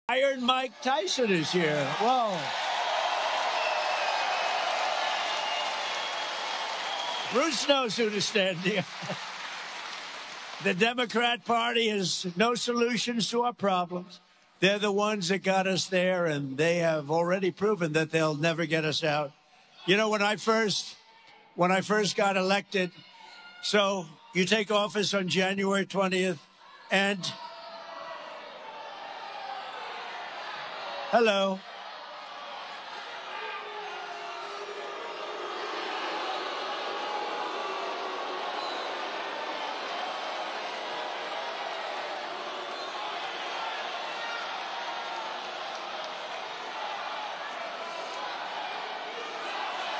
Iron Mike Tyson is here. Whoa. Bruce knows who to stand here. The Democrat Party has no solutions to our problems. They're the ones that got us there, and they have already proven that they'll never get us out. You know, when I first got elected, so you take office on January 20th, and hello.